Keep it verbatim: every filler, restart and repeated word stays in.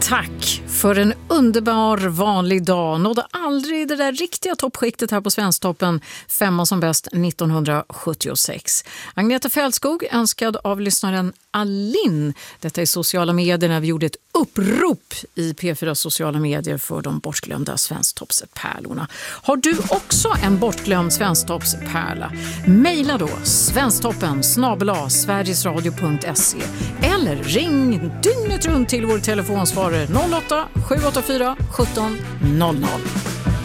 Tack för en underbar vanlig dag. Nådde aldrig det där riktiga toppskiktet här på Svensktoppen, femma som bäst nittonhundrasjuttiosex. Agneta Fältskog önskad av lyssnaren Alin. Detta är sociala medier när vi gjorde ett upprop i P fyra sociala medier för de bortglömda Svensktoppspärlorna. Har du också en bortglömd Svensktoppspärla? Maila då svensktoppen snabel-a sverigesradio punkt se eller ring dygnet runt till vår telefonsvarare noll åtta sju åtta fyra sjutton noll noll.